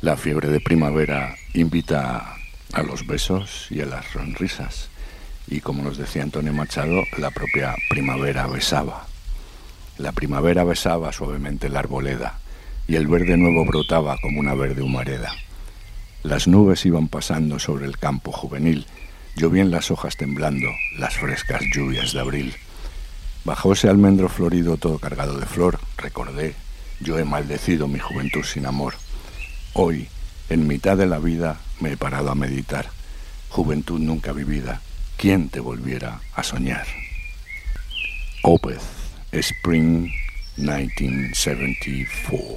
La fiebre de primavera invita a los besos y a las sonrisas. Y como nos decía Antonio Machado, la propia primavera besaba. La primavera besaba suavemente la arboleda y el verde nuevo brotaba como una verde humareda. Las nubes iban pasando sobre el campo juvenil, llovían las hojas temblando, las frescas lluvias de abril. Bajo ese almendro florido todo cargado de flor, recordé, yo he maldecido mi juventud sin amor. Hoy, en mitad de la vida, me he parado a meditar. Juventud nunca vivida, ¿quién te volviera a soñar? Opeth, Spring 1974.